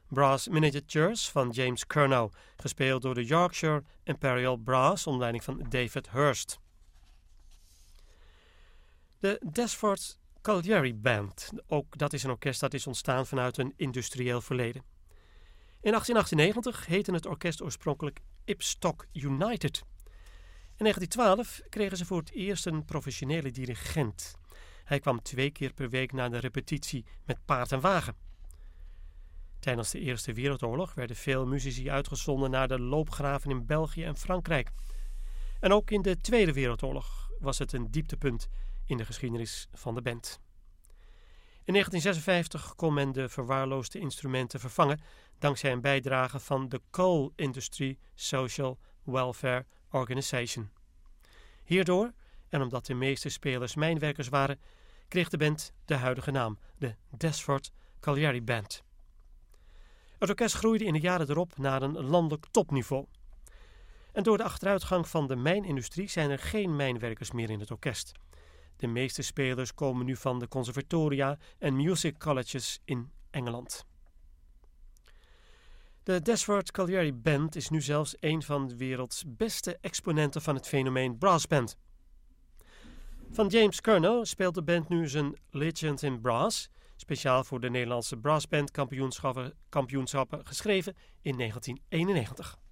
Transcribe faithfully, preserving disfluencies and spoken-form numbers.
Brass Miniatures van James Curnow, gespeeld door de Yorkshire Imperial Brass onder leiding van David Hurst. De Desford Colliery Band, ook dat is een orkest dat is ontstaan vanuit een industrieel verleden. In achttien achtennegentig heette het orkest oorspronkelijk Ipstock United. In negentien twaalf kregen ze voor het eerst een professionele dirigent. Hij kwam twee keer per week naar de repetitie met paard en wagen. Tijdens de Eerste Wereldoorlog werden veel muzici uitgezonden naar de loopgraven in België en Frankrijk. En ook in de Tweede Wereldoorlog was het een dieptepunt in de geschiedenis van de band. In negentien zesenvijftig kon men de verwaarloosde instrumenten vervangen dankzij een bijdrage van de Coal Industry Social Welfare Organisation. Hierdoor, en omdat de meeste spelers mijnwerkers waren, kreeg de band de huidige naam, de Desford Colliery Band. Het orkest groeide in de jaren erop naar een landelijk topniveau. En door de achteruitgang van de mijnindustrie zijn er geen mijnwerkers meer in het orkest. De meeste spelers komen nu van de conservatoria en music colleges in Engeland. De Desford Colliery Band is nu zelfs een van de werelds beste exponenten van het fenomeen brassband. Van James Curnow speelt de band nu zijn Legend in Brass, speciaal voor de Nederlandse brassband kampioenschappen, kampioenschappen geschreven in negentien eenennegentig.